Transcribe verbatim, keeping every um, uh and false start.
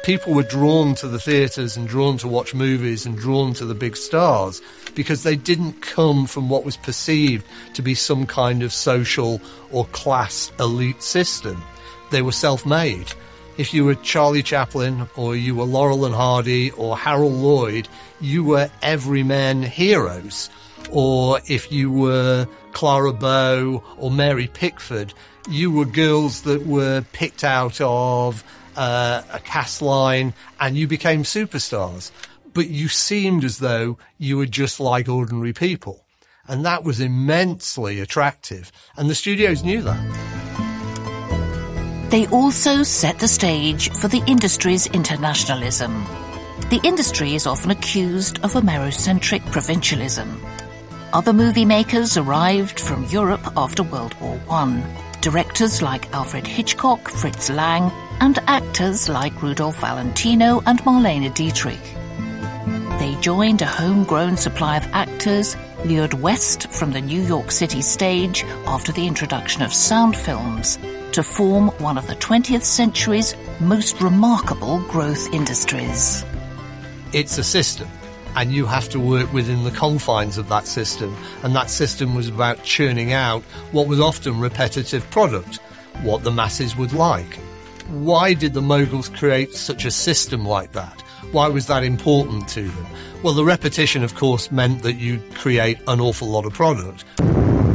people were drawn to the theatres and drawn to watch movies and drawn to the big stars because they didn't come from what was perceived to be some kind of social or class elite system. They were self-made. If you were Charlie Chaplin or you were Laurel and Hardy or Harold Lloyd, you were everyman heroes. Or if you were Clara Bow or Mary Pickford, you were girls that were picked out of uh, a cast line and you became superstars. But you seemed as though you were just like ordinary people. And that was immensely attractive. And the studios knew that. They also set the stage for the industry's internationalism. The industry is often accused of Amerocentric provincialism. Other movie makers arrived from Europe after World War One. Directors like Alfred Hitchcock, Fritz Lang, and actors like Rudolph Valentino and Marlene Dietrich. They joined a homegrown supply of actors lured west from the New York City stage after the introduction of sound films to form one of the twentieth century's most remarkable growth industries. It's a system, and you have to work within the confines of that system, and that system was about churning out what was often repetitive product, what the masses would like. Why did the moguls create such a system like that? Why was that important to them? Well, the repetition, of course, meant that you'd create an awful lot of product.